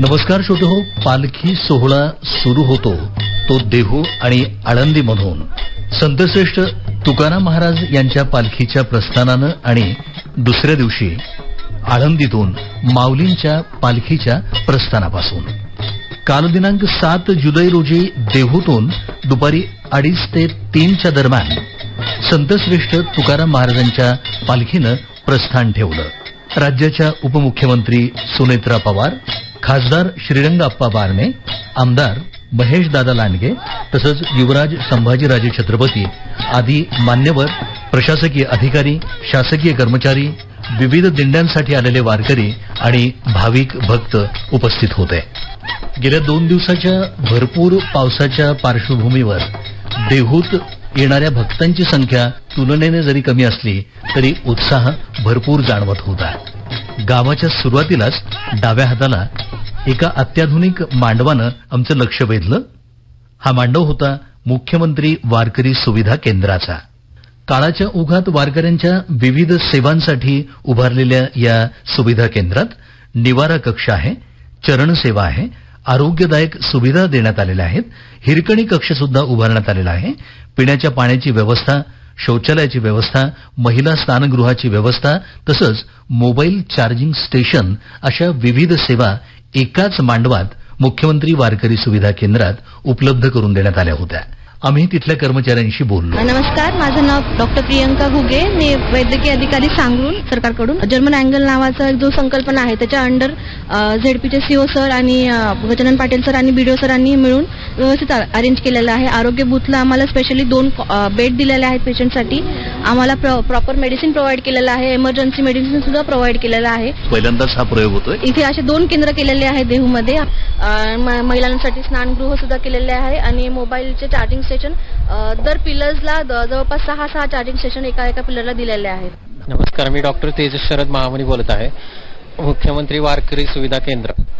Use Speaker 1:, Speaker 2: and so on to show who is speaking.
Speaker 1: नमस्कार श्रोते हो, पालखी सोहळा सुरू होतो तो देहू आणि आळंदीमधून संतश्रेष्ठ तुकाराम महाराज यांच्या पालखीच्या प्रस्थानानं आणि दुसऱ्या दिवशी आळंदीतून माऊलींच्या पालखीच्या प्रस्थानापासून काल दिनांक 7 जुलै रोजी देहूतून दुपारी 2:30 ते 3च्या दरम्यान संतश्रेष्ठ तुकाराम महाराजांच्या पालखीनं प्रस्थान ठेवलं. राज्याच्या उपमुख्यमंत्री सुनेत्रा पवार, खासदार श्रीरंगाप्पा बारणे, आमदार महेशदादा लांडगे तसंच युवराज संभाजीराजे छत्रपती आदी मान्यवर, प्रशासकीय अधिकारी, शासकीय कर्मचारी, विविध दिंड्यांसाठी आलेले वारकरी आणि भाविक भक्त उपस्थित होते. गेल्या 2 दिवसाच्या भरपूर पावसाच्या पार्श्वभूमीवर देहूत येणाऱ्या भक्तांची संख्या तुलनेने जरी कमी असली तरी उत्साह भरपूर जाणवत होता. गावाच्या सुरुवातीलाच डाव्या हाताला एका अत्याधुनिक मांडवानं आमचं लक्ष वेधलं. हा मांडव होता मुख्यमंत्री वारकरी सुविधा केंद्राचा. काळाच्या ओघात वारकऱ्यांच्या विविध सेवांसाठी उभारलेल्या या सुविधा केंद्रात निवारा कक्ष आहे, चरणसेवा आहे, आरोग्यदायक सुविधा देण्यात आलेल्या आहेत, हिरकणी कक्ष सुद्धा उभारण्यात आलेला आहे, पिण्याच्या पाण्याची व्यवस्था, शौचालयाची व्यवस्था, महिला स्नानगृहाची व्यवस्था तसंच मोबाईल चार्जिंग स्टेशन अशा विविध सेवा एकाच मांडवात मुख्यमंत्री वारकरी सुविधा केंद्रात उपलब्ध करून देण्यात आल्या होत्या. आम्ही तिथल्या कर्मचाऱ्यांशी बोललो.
Speaker 2: नमस्कार, माझं नाव डॉक्टर प्रियंका घुगे, मी वैद्यकीय अधिकारी सांगरून सरकारकडून जर्मन अँगल नावाचा जो संकल्पना आहे त्याच्या अंडर झेडपीचे सीओ सर आणि गजानन पाटील सर आणि बीडीओ सरांनी मिळून व्यवस्थित अरेंज केलेलं आहे. आरोग्य बूथला आम्हाला स्पेशली 2 बेड दिलेले आहेत पेशंटसाठी. आम्हाला प्रॉपर मेडिसिन प्रोव्हाइड केलेलं आहे, इमर्जन्सी मेडिसिन सुद्धा प्रोव्हाइड केलेलं आहे.
Speaker 1: पहिल्यांदाच हा प्रयोग होतोय.
Speaker 2: इथे असे 2 केंद्र केलेले आहेत देहूमध्ये. महिलांसाठी स्नानगृह सुद्धा केलेले आहे आणि मोबाईलचे चार्जिंग स्टेशन दर पिलर्सला जवळपास 6 चार्जिंग स्टेशन एका पिलरला दिलेले आहेत.
Speaker 3: नमस्कार, मी डॉक्टर तेजस शरद महामनी बोलत आहे. मुख्यमंत्री वारकरी सुविधा केंद्र